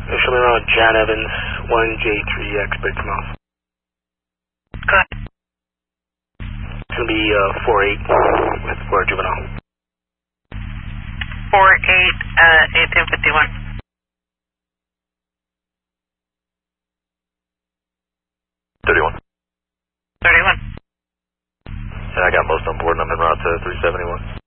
Show me around Jan Evans, 1J3X, Bridge Mouth. Go ahead. It's going to be 4-8 for juvenile. 4-8, 1851. 31. 31. And I got most on board and I'm en route to 371.